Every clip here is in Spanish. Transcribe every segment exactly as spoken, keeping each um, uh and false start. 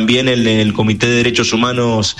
también en el Comité de Derechos Humanos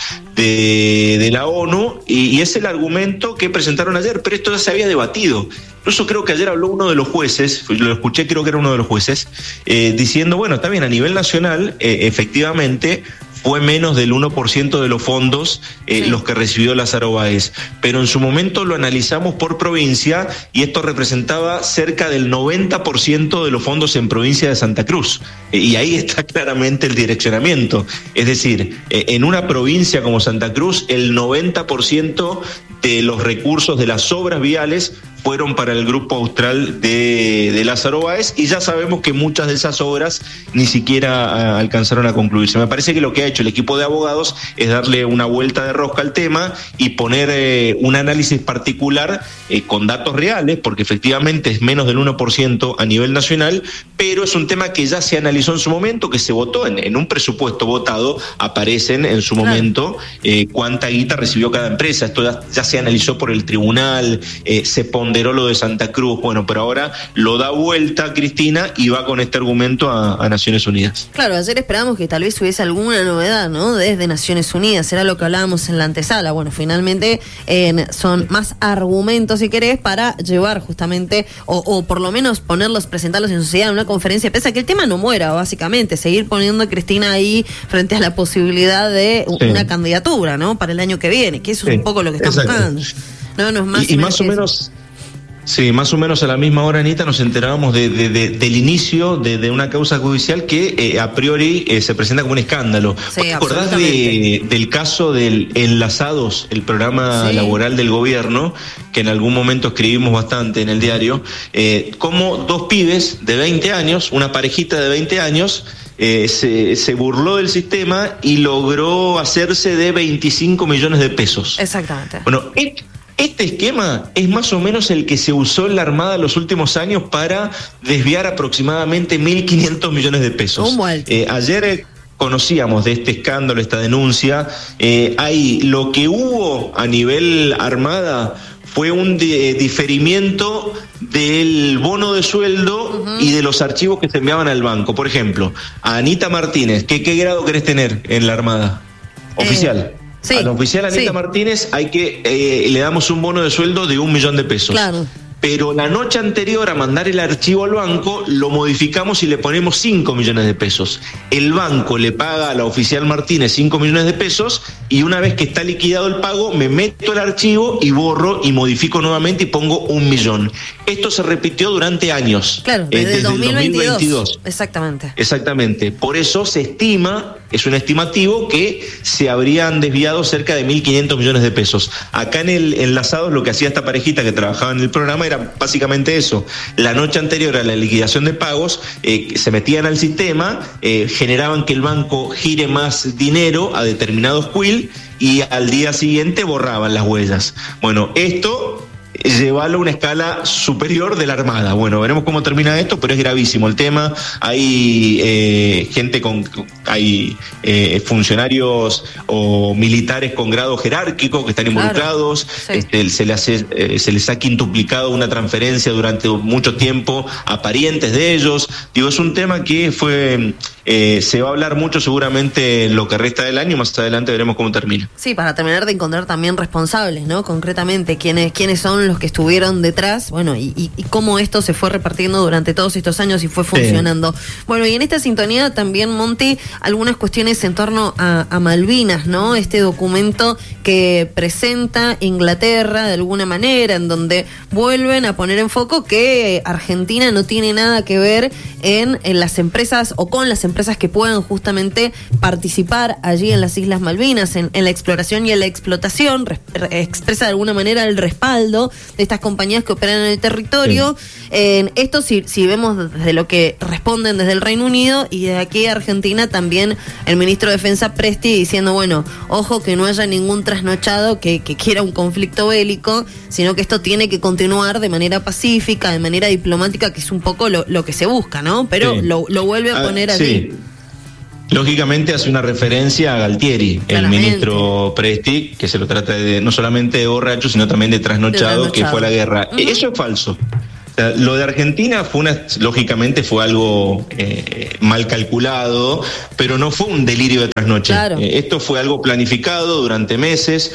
de, de la ONU, y, y es el argumento que presentaron ayer, pero esto ya se había debatido. Incluso creo que ayer habló uno de los jueces, lo escuché, creo que era uno de los jueces, eh, diciendo, bueno, está bien, a nivel nacional, eh, efectivamente, fue menos del uno por ciento de los fondos eh, sí. los que recibió Lázaro Báez. Pero en su momento lo analizamos por provincia y esto representaba cerca del noventa por ciento de los fondos en provincia de Santa Cruz. Eh, y ahí está claramente el direccionamiento. Es decir, eh, en una provincia como Santa Cruz, el noventa por ciento de los recursos de las obras viales fueron para el Grupo Austral de, de Lázaro Báez, y ya sabemos que muchas de esas obras ni siquiera uh, alcanzaron a concluirse. Me parece que lo que ha hecho el equipo de abogados es darle una vuelta de rosca al tema y poner eh, un análisis particular eh, con datos reales, porque efectivamente es menos del uno por ciento a nivel nacional, pero es un tema que ya se analizó en su momento, que se votó en, en un presupuesto votado, aparecen en su claro. momento eh, cuánta guita recibió cada empresa. Esto ya, ya se analizó por el tribunal, eh, se ponderó lo de Santa Cruz, bueno, pero ahora lo da vuelta Cristina y va con este argumento a, a Naciones Unidas. Claro, ayer esperábamos que tal vez hubiese alguna novedad, ¿no? Desde Naciones Unidas, era lo que hablábamos en la antesala. Bueno, finalmente eh, son más argumentos, si querés, para llevar justamente, o, o por lo menos ponerlos, presentarlos en sociedad en una conferencia, pese a que el tema no muera, básicamente, seguir poniendo a Cristina ahí frente a la posibilidad de sí. una candidatura, ¿no? Para el año que viene, que eso sí. es un poco lo que están buscando. No, no es más y, y más o menos... Sí, más o menos a la misma hora, Anita, nos enterábamos de, de, de, del inicio de, de una causa judicial que eh, a priori eh, se presenta como un escándalo. Sí, ¿te acordás de, del caso del Enlazados, el programa sí. laboral del gobierno, que en algún momento escribimos bastante en el diario? Eh, como dos pibes de veinte años, una parejita de veinte años, Eh, se, se burló del sistema y logró hacerse de veinticinco millones de pesos. Exactamente. Bueno, este, este esquema es más o menos el que se usó en la Armada en los últimos años para desviar aproximadamente mil quinientos millones de pesos. ¿Cómo eh, ayer eh, conocíamos de este escándalo, esta denuncia. Eh, hay lo que hubo a nivel Armada fue un de, diferimiento del bono de sueldo uh-huh. y de los archivos que se enviaban al banco. Por ejemplo, a Anita Martínez, ¿qué, qué grado querés tener en la Armada? Oficial. Eh, sí, a la oficial Anita sí. Martínez hay que eh, le damos un bono de sueldo de un millón de pesos. Claro. Pero la noche anterior a mandar el archivo al banco, lo modificamos y le ponemos cinco millones de pesos. El banco le paga a la oficial Martínez cinco millones de pesos y una vez que está liquidado el pago, me meto el archivo y borro y modifico nuevamente y pongo un millón. Esto se repitió durante años. Claro, desde, eh, desde el dos mil veintidós. dos mil veintidós. Exactamente. Exactamente. Por eso se estima, es un estimativo, que se habrían desviado cerca de mil quinientos millones de pesos. Acá en el Enlazados lo que hacía esta parejita que trabajaba en el programa era básicamente eso. La noche anterior a la liquidación de pagos eh, se metían al sistema, eh, generaban que el banco gire más dinero a determinados quill y al día siguiente borraban las huellas. Bueno, esto llevarlo a una escala superior de la Armada. Bueno, veremos cómo termina esto, pero es gravísimo el tema. Hay eh, gente con, hay eh, funcionarios o militares con grado jerárquico que están involucrados. Claro, sí. este, se, les hace, eh, se les ha quintuplicado una transferencia durante mucho tiempo a parientes de ellos. Digo, es un tema que fue eh, se va a hablar mucho seguramente en lo que resta del año. Más adelante veremos cómo termina. Sí, para terminar de encontrar también responsables, ¿no? Concretamente, quiénes, quiénes son los que estuvieron detrás, bueno, y, y, y cómo esto se fue repartiendo durante todos estos años y fue funcionando. Sí. Bueno, y en esta sintonía también, Monty, algunas cuestiones en torno a, a Malvinas, ¿no? Este documento que presenta Inglaterra de alguna manera, en donde vuelven a poner en foco que Argentina no tiene nada que ver en, en las empresas o con las empresas que puedan justamente participar allí en las Islas Malvinas, en, en la exploración y en la explotación. Re, re, expresa de alguna manera el respaldo de estas compañías que operan en el territorio. Sí. Eh, esto si, si vemos desde lo que responden desde el Reino Unido, y de aquí a Argentina también el ministro de Defensa Presti diciendo, bueno, ojo que no haya ningún trasnochado que, que quiera un conflicto bélico, sino que esto tiene que continuar de manera pacífica, de manera diplomática, que es un poco lo, lo que se busca, ¿no? Pero sí. lo, lo vuelve a poner ah, allí. Sí. Lógicamente hace una referencia a Galtieri, claramente, el ministro Presti, que se lo trata de no solamente de borracho, sino también de trasnochado, de trasnochado. que fue a la guerra. Uh-huh. Eso es falso. Lo de Argentina fue una, lógicamente fue algo eh, mal calculado, pero no fue un delirio de trasnoche. Claro. Eh, esto fue algo planificado durante meses,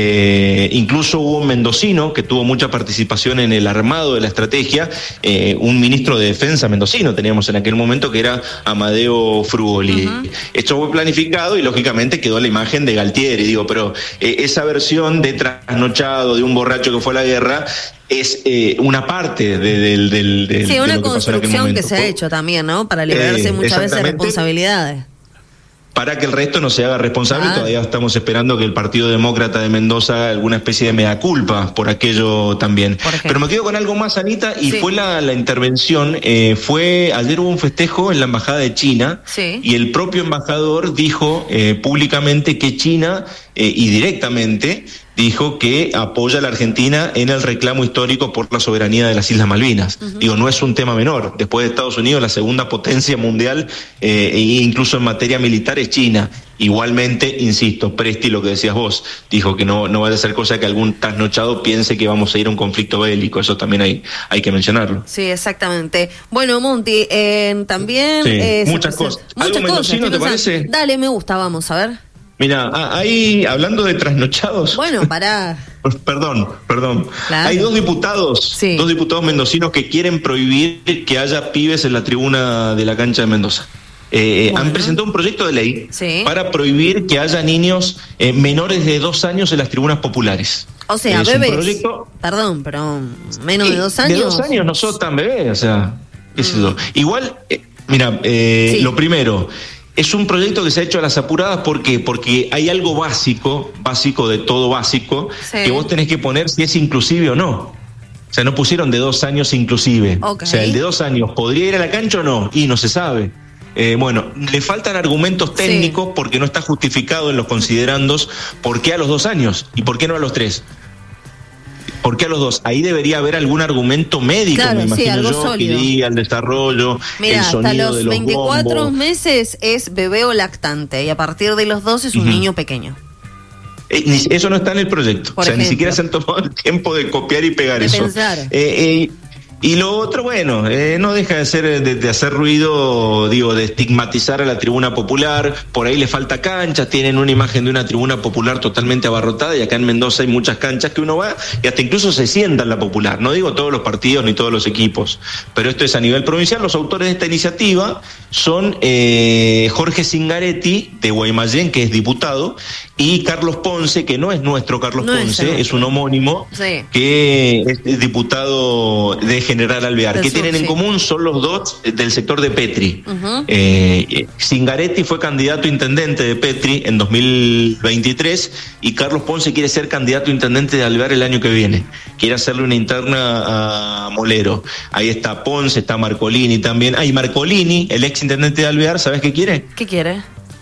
eh, incluso hubo un mendocino que tuvo mucha participación en el armado de la estrategia, eh, un ministro de defensa mendocino teníamos en aquel momento que era Amadeo Frugoli. Uh-huh. Esto fue planificado y lógicamente quedó la imagen de Galtieri, digo, pero eh, esa versión de trasnochado, de un borracho que fue a la guerra, es eh, una parte de, de, de, de, sí, de una lo que construcción que se ha hecho también, ¿no? Para liberarse eh, muchas veces de responsabilidades. Para que el resto no se haga responsable, ah. todavía estamos esperando que el Partido Demócrata de Mendoza haga alguna especie de mea culpa por aquello también. Por Pero me quedo con algo más, Anita, y sí. fue la, la intervención, eh, fue, ayer hubo un festejo en la Embajada de China, sí. y el propio embajador dijo eh, públicamente que China, eh, y directamente, dijo que apoya a la Argentina en el reclamo histórico por la soberanía de las Islas Malvinas. Uh-huh. Digo, no es un tema menor. Después de Estados Unidos, la segunda potencia mundial, eh, e incluso en materia militar, es China. Igualmente, insisto, Presti, lo que decías vos, dijo que no, no vaya a ser cosa que algún trasnochado piense que vamos a ir a un conflicto bélico. Eso también hay, hay que mencionarlo. Sí, exactamente. Bueno, Monty, eh, también... Sí, eh, muchas se, cosas. Muchas ¿Algo mendocino te parece? Dale, me gusta, vamos a ver. Mira, ahí, hablando de trasnochados... Bueno, pará. Perdón, perdón. Claro. Hay dos diputados, sí. dos diputados mendocinos que quieren prohibir que haya pibes en la tribuna de la cancha de Mendoza. Eh, bueno. Han presentado un proyecto de ley sí. para prohibir que haya niños eh, menores de dos años en las tribunas populares. O sea, es bebés. Un proyecto... Perdón, pero menos de dos años. De dos años no son tan bebés, o sea, qué sé yo. Igual, eh, mira, eh, sí. lo primero... Es un proyecto que se ha hecho a las apuradas, ¿por qué? Porque hay algo básico, básico de todo básico, sí. que vos tenés que poner si es inclusive o no. O sea, no pusieron de dos años inclusive. Okay. O sea, el de dos años, ¿podría ir a la cancha o no? Y no se sabe. Eh, bueno, le faltan argumentos técnicos sí. porque no está justificado en los considerandos por qué a los dos años y por qué no a los tres. ¿Por qué a los dos? Ahí debería haber algún argumento médico, claro, me imagino sí, yo, sólido. que diga el desarrollo, Mirá, el sonido hasta los de los veinticuatro bombos. meses es bebé o lactante y a partir de los dos es un uh-huh. niño pequeño. Eh, eso no está en el proyecto. Por o sea, ejemplo. ni siquiera se han tomado el tiempo de copiar y pegar de eso. Pensar. Eh, eh, Y lo otro, bueno, eh, no deja de ser de, de hacer ruido, digo, de estigmatizar a la tribuna popular. Por ahí le falta canchas, tienen una imagen de una tribuna popular totalmente abarrotada, y acá en Mendoza hay muchas canchas que uno va y hasta incluso se sienta en la popular. No digo todos los partidos ni todos los equipos, pero esto es a nivel provincial. Los autores de esta iniciativa son eh, Jorge Zingaretti, de Guaymallén, que es diputado, y Carlos Ponce, que no es nuestro Carlos no Ponce, es, es un homónimo, sí. que es diputado de General Alvear. ¿Qué tienen en sí. común? Son los dos del sector de Petri. Uh-huh. eh, Zingaretti fue candidato a intendente de Petri en dos mil veintitrés y Carlos Ponce quiere ser candidato a intendente de Alvear el año que viene. Quiere hacerle una interna a Molero. Ahí está Ponce, está Marcolini también. Ah, y Marcolini, el ex intendente de Alvear, ¿sabes qué quiere? ¿Qué quiere?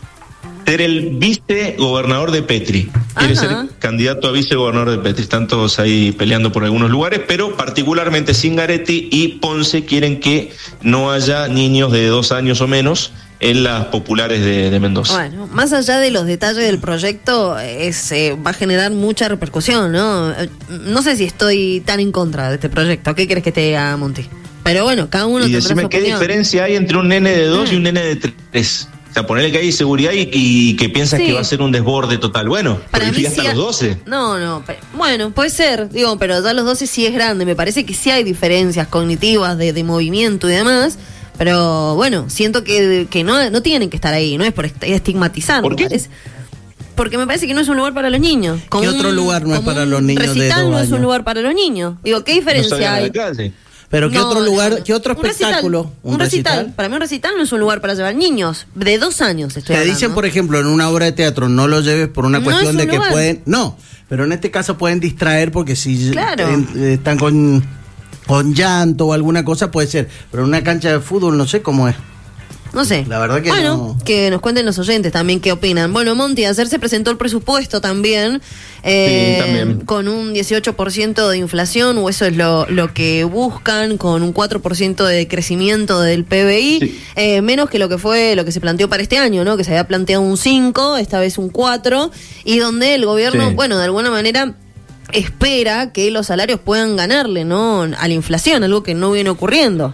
Ser el vicegobernador de Petri. Quiere Ajá. ser candidato a vicegobernador de Petri. Están todos ahí peleando por algunos lugares, pero particularmente Zingaretti y Ponce quieren que no haya niños de dos años o menos en las populares de, de Mendoza. Bueno, más allá de los detalles del proyecto, es, eh, va a generar mucha repercusión, ¿no? No sé si estoy tan en contra de este proyecto. ¿Qué quieres que te diga, Monty? Pero bueno, cada uno y tendrá decime su qué opinión. Diferencia hay entre un nene de dos mm. y un nene de tres. O sea, ponerle que hay seguridad y, y que piensas sí. que va a ser un desborde total. Bueno, para mí hasta sí los doce. No, no, pero, bueno, puede ser, digo, pero ya los doce sí es grande. Me parece que sí hay diferencias cognitivas de, de movimiento y demás, pero bueno, siento que, que no, no tienen que estar ahí, no es por estigmatizar. ¿Por qué? Parece, porque me parece que no es un lugar para los niños. Como ¿Qué otro lugar no es para los niños de dos recital no años? Es un lugar para los niños. Digo, ¿qué diferencia no hay? Pero ¿qué no, otro lugar, no, no. qué otro un espectáculo? Recital, un, un recital? recital. Para mí un recital no es un lugar para llevar niños de dos años. Estoy Te hablando. dicen, por ejemplo, en una obra de teatro no lo lleves por una no cuestión de que lugar. pueden... No, pero en este caso pueden distraer porque si claro. en, están con, con llanto o alguna cosa puede ser. Pero en una cancha de fútbol no sé cómo es. No sé. La verdad que bueno, no. que nos cuenten los oyentes también qué opinan. Bueno, Monty, ayer se presentó el presupuesto también, eh, sí, también. con un dieciocho por ciento de inflación, o eso es lo, lo que buscan, con un cuatro por ciento de crecimiento del P B I, sí. eh, menos que lo que fue lo que se planteó para este año, ¿no? Que se había planteado un cinco, esta vez un cuatro, y donde el gobierno, sí. bueno, de alguna manera espera que los salarios puedan ganarle, ¿no?, a la inflación, algo que no viene ocurriendo.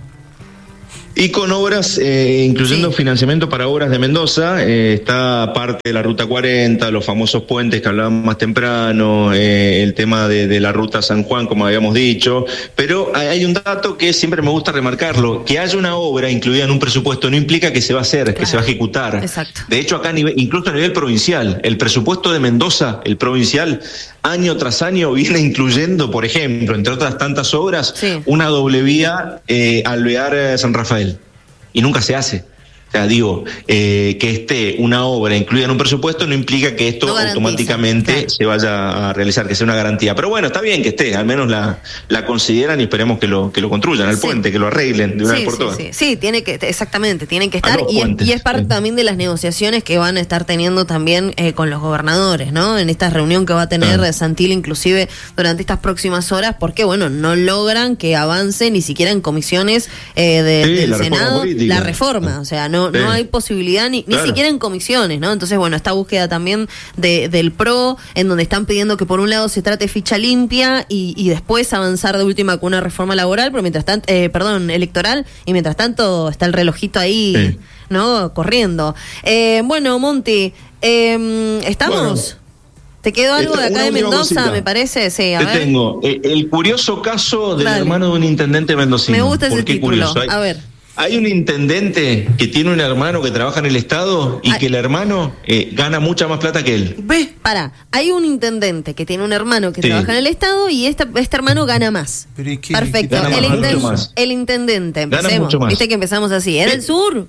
Y con obras, eh, incluyendo sí. financiamiento para obras de Mendoza, eh, está parte de la Ruta cuarenta, los famosos puentes que hablábamos más temprano, eh, el tema de, de la Ruta San Juan, como habíamos dicho, pero hay un dato que siempre me gusta remarcarlo, que haya una obra incluida en un presupuesto no implica que se va a hacer, claro. que se va a ejecutar. Exacto. De hecho, acá a nivel, incluso a nivel provincial, el presupuesto de Mendoza, el provincial, año tras año viene incluyendo, por ejemplo, entre otras tantas obras, sí. una doble vía eh, Alvear San Rafael. Y nunca se hace. O sea, digo, eh, que esté una obra incluida en un presupuesto no implica que esto no automáticamente claro. se vaya a realizar, que sea una garantía. Pero bueno, está bien que esté, al menos la, la consideran y esperemos que lo, que lo construyan, el sí. puente, que lo arreglen de una sí, vez por sí, todas. Sí, sí, tiene que, exactamente, tienen que estar y, puentes, y es parte sí. también de las negociaciones que van a estar teniendo también eh, con los gobernadores, ¿no? En esta reunión que va a tener ah. Santilli inclusive durante estas próximas horas, porque bueno, no logran que avance ni siquiera en comisiones eh, de, sí, del la Senado la reforma, o sea, no No, sí. no hay posibilidad ni, claro. ni siquiera en comisiones, ¿no? Entonces, bueno, esta búsqueda también de, del P R O, en donde están pidiendo que por un lado se trate ficha limpia y, y después avanzar de última con una reforma laboral, pero mientras tanto, eh, perdón, electoral, y mientras tanto está el relojito ahí, sí. ¿no? Corriendo. Eh, bueno, Monty, eh, ¿estamos? Bueno. ¿Te quedó algo de acá de Mendoza, cosita. me parece? Sí, a Te ver. tengo. El, el curioso caso del Dale. hermano de un intendente mendocino. Me gusta ese ¿Por qué título. Curioso? Hay, a ver. Hay un intendente que tiene un hermano que trabaja en el Estado y Ay. que el hermano eh, gana mucha más plata que él. ¿Ves? Pará, hay un intendente que tiene un hermano que sí. trabaja en el Estado y este, este hermano gana más. ¿Pero qué, Perfecto. Gana el, más, inten- más. el intendente, Gana empecemos. mucho más. Viste que empezamos así. ¿Es del sur?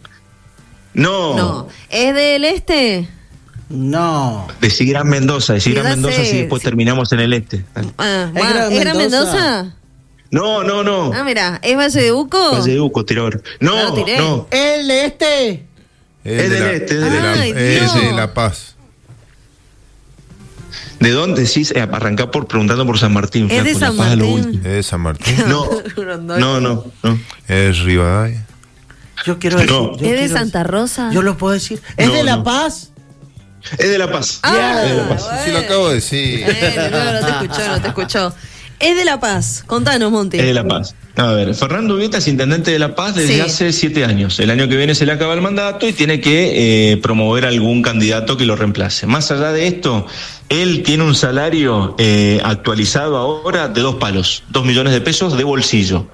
No. No. ¿Es del este? No. Decí Gran Mendoza, decí Gran Mendoza sé, si después sí. terminamos en el este. Ah, ¿Es, Gran ¿Es Gran Mendoza? Mendoza? No, no, no. Ah, mira, ¿es Valle de Uco? Valle de Uco, tirador. No, no, no. ¿El este? Es del este, es de la, es de La Paz. ¿De dónde decís? Eh, arrancá por preguntando por San Martín. ¿Es de San Martín? ¿Es de San Martín? No, no, no, no. ¿Es Rivadavia? Yo quiero decir. No. Yo ¿Es de quiero Santa decir, Rosa? Yo lo puedo decir. ¿Es no, de La no. Paz? Es de La Paz. Ah, es de La Paz. bueno. Sí, lo acabo de decir. Bueno, no, no te escuchó, no te escuchó. Es de La Paz. Contanos, Monty. Es de La Paz. A ver, Fernando Ubieta es intendente de La Paz desde sí. hace siete años. El año que viene se le acaba el mandato y tiene que eh, promover algún candidato que lo reemplace. Más allá de esto, él tiene un salario eh, actualizado ahora de dos palos, dos millones de pesos de bolsillo.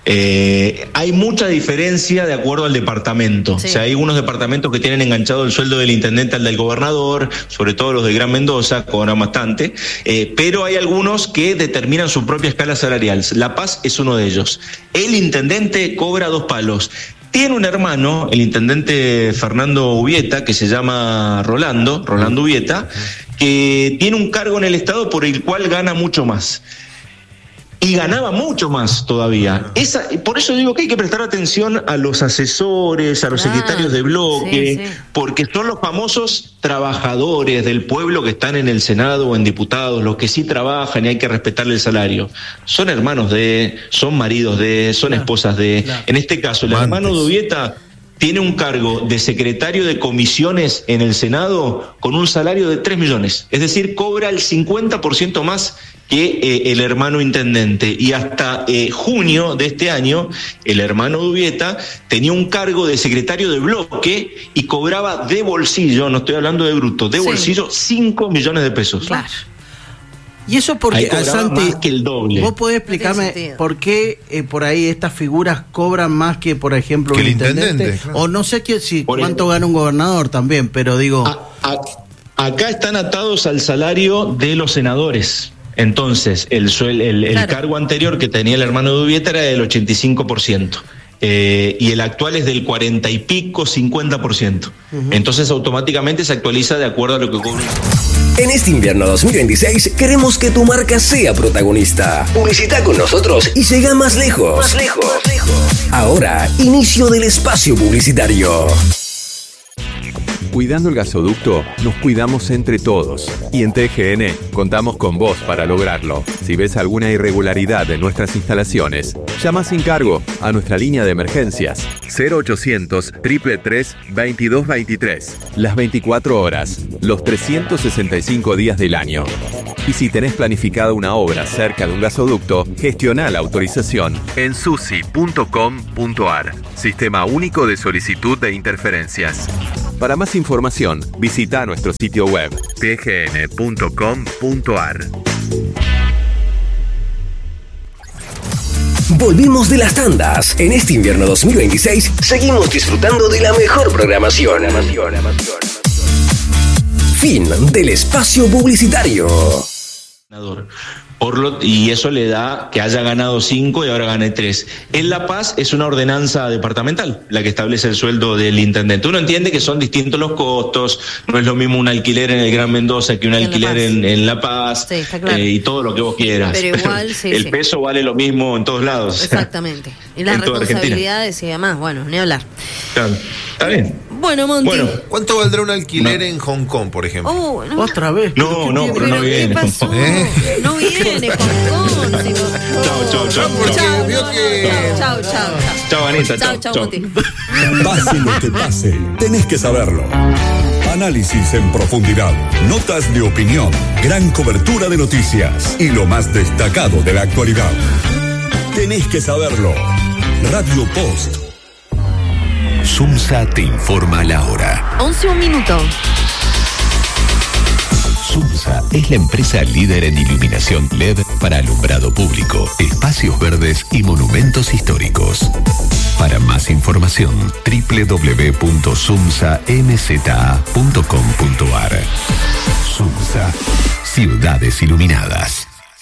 Eh, hay mucha diferencia de acuerdo al departamento. Sí. O sea, hay unos departamentos que tienen enganchado el sueldo del intendente al del gobernador, sobre todo los de Gran Mendoza, cobran bastante, eh, pero hay algunos que determinan su propia escala salarial. La Paz es uno de ellos. El intendente cobra dos palos. Tiene un hermano, el intendente Fernando Ubieta, que se llama Rolando, Rolando Ubieta, que tiene un cargo en el Estado por el cual gana mucho más. Y ganaba mucho más todavía. Esa, por eso digo que hay que prestar atención a los asesores, a los ah, secretarios de bloque, sí, sí. porque son los famosos trabajadores del pueblo que están en el Senado o en diputados, los que sí trabajan y hay que respetarle el salario. Son hermanos de, son maridos de, son claro, esposas de. Claro. En este caso, el Mantes. hermano de Ubieta tiene un cargo de secretario de comisiones en el Senado con un salario de tres millones. Es decir, cobra el cincuenta por ciento más que eh, el hermano intendente. Y hasta eh, junio de este año, el hermano de Ubieta tenía un cargo de secretario de bloque y cobraba de bolsillo, no estoy hablando de bruto, de sí. bolsillo, cinco millones de pesos. Claro. Y eso porque, Santi, más que el doble. ¿Vos podés explicarme no por qué eh, por ahí estas figuras cobran más que, por ejemplo, que un el intendente? intendente claro. O no sé qué, si, por cuánto el... gana un gobernador también, pero digo... A, a, acá están atados al salario de los senadores. Entonces, el, el, el, el claro. cargo anterior que tenía el hermano de Ubieta era del ochenta y cinco por ciento. Eh, y el actual es del cuarenta y pico, cincuenta por ciento. Uh-huh. Entonces automáticamente se actualiza de acuerdo a lo que cobra. En este invierno dos mil veintiséis queremos que tu marca sea protagonista. Publicita con nosotros y llega más lejos. Más lejos. Más lejos. Ahora, inicio del espacio publicitario. Cuidando el gasoducto, nos cuidamos entre todos. Y en T G N contamos con vos para lograrlo. Si ves alguna irregularidad en nuestras instalaciones, llama sin cargo a nuestra línea de emergencias cero ochocientos, tres tres tres, veintidós veintitrés. Las veinticuatro horas, los trescientos sesenta y cinco días del año. Y si tenés planificada una obra cerca de un gasoducto, gestiona la autorización en susi punto com punto ar. Sistema único de solicitud de interferencias. Para más información, visita nuestro sitio web t g n punto com punto ar. Volvimos de las tandas. En este invierno dos mil veintiséis seguimos disfrutando de la mejor programación. Fin del espacio publicitario. Por lo, y eso le da que haya ganado cinco y ahora gane tres. En La Paz es una ordenanza departamental la que establece el sueldo del intendente. Uno entiende que son distintos los costos, no es lo mismo un alquiler en el Gran Mendoza que un alquiler en, en La Paz, sí, está claro. eh, y todo lo que vos quieras. Pero igual, sí, el sí. peso vale lo mismo en todos lados. Exactamente. Y las responsabilidades y demás, bueno, ni hablar. Claro. Está bien. Bueno, Monty. Bueno, ¿cuánto valdrá un alquiler no. en Hong Kong, por ejemplo? Oh, no. Otra vez. No, no, pero no viene. ¿Qué pasó? ¿Eh? No viene Hong Kong. Si no- Chao, chao, chao. Porque Chao, vio no, que- chao, chao, chao. Chao, Anita. Chao, Chao, chao, chao. Monty. Pase lo que pase, tenés que saberlo. Análisis en profundidad, notas de opinión, gran cobertura de noticias y lo más destacado de la actualidad. Tenés que saberlo. Radio Post. Sumsa te informa la hora. once un minuto. Sumsa es la empresa líder en iluminación L E D para alumbrado público, espacios verdes y monumentos históricos. Para más información, doble u doble u doble u punto sumsa m z a punto com punto ar. Sumsa, ciudades iluminadas.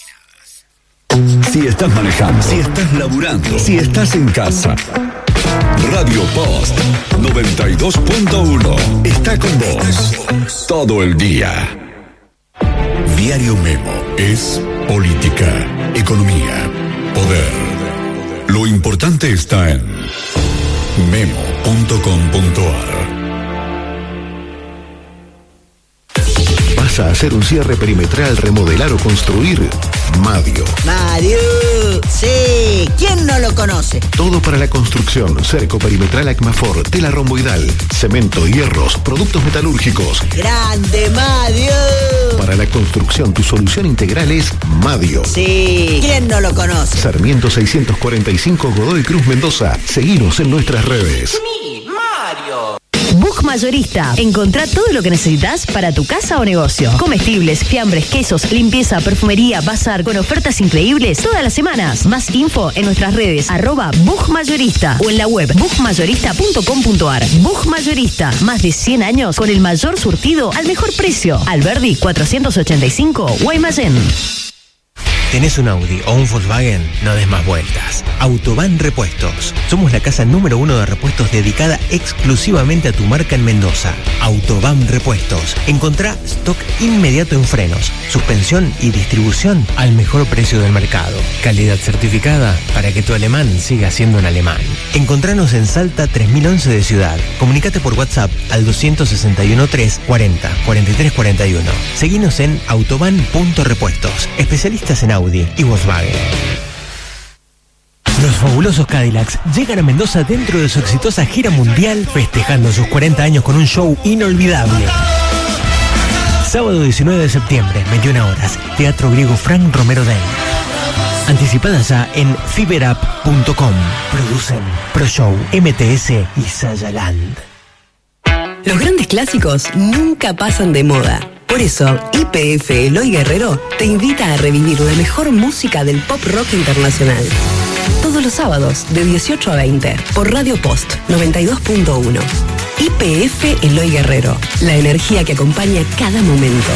Si estás manejando, si estás laburando, si estás en casa, Radio Post noventa y dos punto uno está con vos todo el día. Diario Memo es política, economía, poder. Lo importante está en memo punto com punto ar. ¿Vas a hacer un cierre perimetral, remodelar o construir? Madio. Mario, sí, ¿quién no lo conoce? Todo para la construcción, cerco perimetral Acmafor, tela romboidal, cemento, hierros, productos metalúrgicos. Grande Mario. Para la construcción, tu solución integral es Madio. Sí, ¿quién no lo conoce? Sarmiento seiscientos cuarenta y cinco, Godoy Cruz, Mendoza. Seguinos en nuestras redes. Bug Mayorista. Encontrá todo lo que necesitas para tu casa o negocio. Comestibles, fiambres, quesos, limpieza, perfumería, bazar, con ofertas increíbles todas las semanas. Más info en nuestras redes, arroba Bug Mayorista o en la web bug mayorista punto com punto ar. Bug Mayorista. Más de cien años con el mayor surtido al mejor precio. Alberdi cuatrocientos ochenta y cinco, Guaymallén. ¿Tenés un Audi o un Volkswagen? No des más vueltas. Autoban Repuestos. Somos la casa número uno de repuestos dedicada exclusivamente a tu marca en Mendoza. Autoban Repuestos. Encontrá stock inmediato en frenos, suspensión y distribución al mejor precio del mercado. Calidad certificada para que tu alemán siga siendo un alemán. Encontranos en Salta tres mil once de Ciudad. Comunicate por WhatsApp al dos seis uno, tres, cuarenta, cuarenta y tres cuarenta y uno. Seguinos en autoban punto repuestos. Especialistas en Audi y Volkswagen. Los fabulosos Cadillacs llegan a Mendoza dentro de su exitosa gira mundial, festejando sus cuarenta años con un show inolvidable. Sábado diecinueve de septiembre, veintiuna horas, Teatro Griego Frank Romero Day. Anticipadas ya en fiberup punto com. Producen ProShow, M T S y Sayaland. Los grandes clásicos nunca pasan de moda. Por eso, Y P F Eloy Guerrero te invita a revivir la mejor música del pop rock internacional. Todos los sábados, de dieciocho a veinte, por Radio Post noventa y dos punto uno. Y P F Eloy Guerrero, la energía que acompaña cada momento.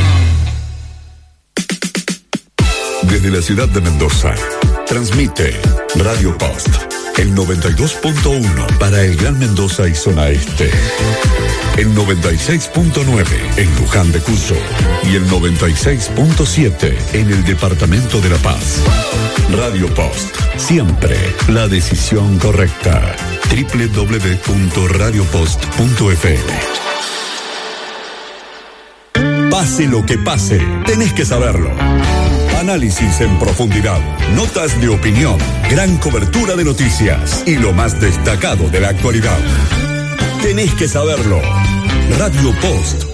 Desde la ciudad de Mendoza, transmite Radio Post, el noventa y dos punto uno para el Gran Mendoza y zona este, el noventa y seis punto nueve en Luján de Cuyo y el noventa y seis punto siete en el departamento de La Paz. Radio Post, siempre la decisión correcta. doble u doble u doble u punto radio post punto f m. Pase lo que pase, tenés que saberlo. Análisis en profundidad, notas de opinión, gran cobertura de noticias y lo más destacado de la actualidad. Tenés que saberlo. Radio Post